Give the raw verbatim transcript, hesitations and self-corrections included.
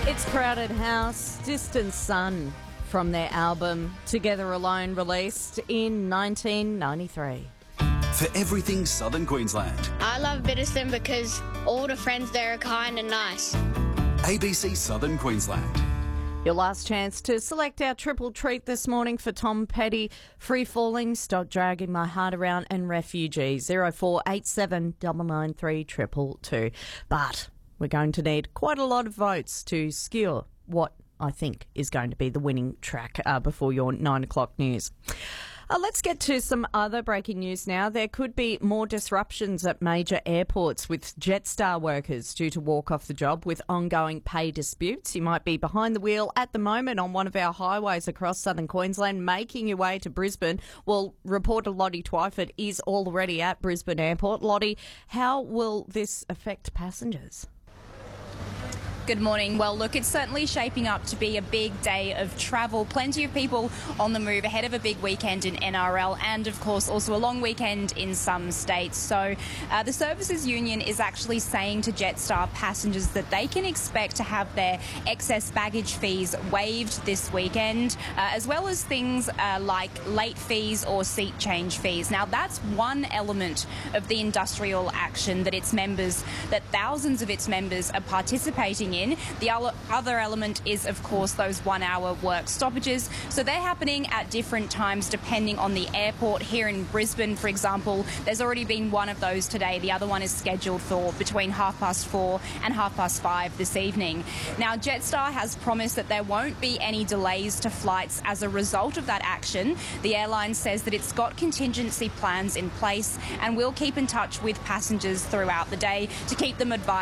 It's Crowded House, Distant Sun, from their album Together Alone, released in nineteen ninety-three. For everything Southern Queensland, I love Bitterstone because all the friends there are kind and nice. A B C Southern Queensland. Your last chance to select our triple treat this morning for Tom Petty, Free Falling, Stop Dragging My Heart Around and Refugees, zero four eight seven nine nine three two two two. But we're going to need quite a lot of votes to skewer what I think is going to be the winning track uh, before your nine o'clock news. Uh, let's get to some other breaking news now. There could be more disruptions at major airports with Jetstar workers due to walk off the job with ongoing pay disputes. You might be behind the wheel at the moment on one of our highways across southern Queensland, making your way to Brisbane. Well, reporter Lottie Twyford is already at Brisbane Airport. Lottie, how will this affect passengers? Good morning. Well, look, it's certainly shaping up to be a big day of travel. Plenty of people on the move ahead of a big weekend in N R L and, of course, also a long weekend in some states. So uh, the Services Union is actually saying to Jetstar passengers that they can expect to have their excess baggage fees waived this weekend, uh, as well as things uh, like late fees or seat change fees. Now, that's one element of the industrial action that its members, that thousands of its members are participating in. In. The other element is, of course, those one-hour work stoppages. So they're happening at different times depending on the airport. Here in Brisbane, for example, there's already been one of those today. The other one is scheduled for between half past four and half past five this evening. Now, Jetstar has promised that there won't be any delays to flights as a result of that action. The airline says that it's got contingency plans in place and will keep in touch with passengers throughout the day to keep them advised